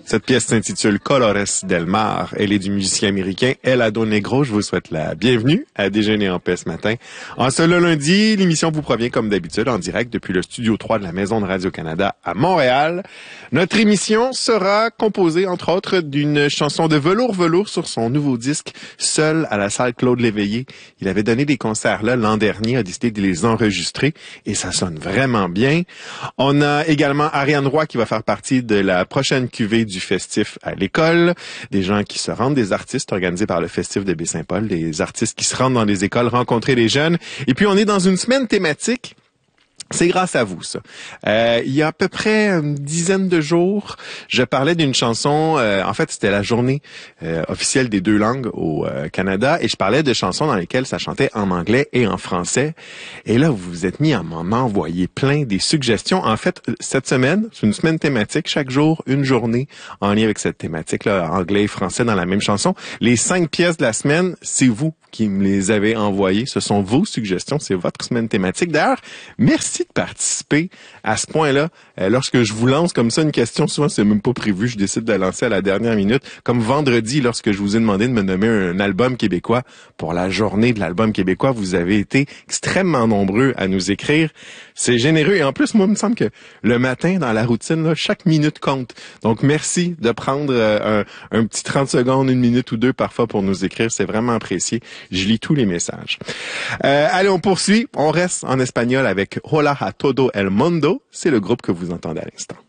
Cette pièce s'intitule Colores del Mar. Elle est du musicien américain Helado Negro. Je vous souhaite la bienvenue à Déjeuner en paix ce matin. En ce lundi, l'émission vous provient comme d'habitude en direct depuis le studio 3 de la Maison de Radio-Canada à Montréal. Notre émission sera composée, entre autres, d'une chanson de Velours sur son nouveau disque Seul à la salle Claude Léveillé. Il avait donné des concerts là l'an dernier, a décidé de les enregistrer et ça sonne vraiment bien. On a également Ariane Roy qui va faire partie de la prochaine cuvée du festif à l'école, des gens qui se rendent, des artistes organisés par le festif de Baie-Saint-Paul, des artistes qui se rendent dans les écoles rencontrer les jeunes. Et puis on est dans une semaine thématique. C'est grâce à vous, ça. Il y a à peu près une dizaine de jours, je parlais d'une chanson, en fait, c'était la journée officielle des 2 langues au Canada, et je parlais de chansons dans lesquelles ça chantait en anglais et en français. Et là, vous vous êtes mis à m'envoyer plein des suggestions. En fait, cette semaine, c'est une semaine thématique, chaque jour, une journée en lien avec cette thématique-là, anglais et français dans la même chanson. Les 5 pièces de la semaine, c'est vous qui me les avez envoyées. Ce sont vos suggestions, c'est votre semaine thématique. D'ailleurs, merci de participer à ce point-là. Lorsque je vous lance comme ça une question, souvent c'est même pas prévu, je décide de la lancer à la dernière minute. Comme vendredi, lorsque je vous ai demandé de me nommer un album québécois pour la journée de l'album québécois, vous avez été extrêmement nombreux à nous écrire. C'est généreux et en plus, moi, il me semble que le matin, dans la routine, là, chaque minute compte. Donc, merci de prendre un petit 30 secondes, 1 minute ou 2 parfois pour nous écrire. C'est vraiment apprécié. Je lis tous les messages. Allez, on poursuit. On reste en espagnol avec Hola a todo el mundo. C'est le groupe que vous entendez à l'instant.